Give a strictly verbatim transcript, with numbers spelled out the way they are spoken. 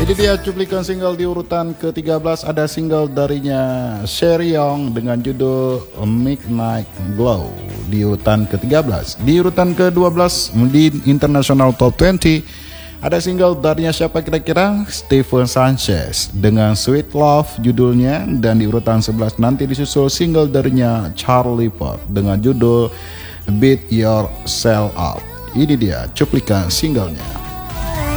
Ini dia cuplikan single di urutan ke tiga belas. Ada single darinya Sherry Young dengan judul Midnight Glow di urutan ke tiga belas. Di urutan ke dua belas di International Top dua puluh ada single darinya siapa kira-kira? Stephen Sanchez dengan Sweet Love judulnya. Dan di urutan sebelas nanti disusul single darinya Charlie Puth dengan judul Beat Yourself Up. Ini dia cuplikan singlenya.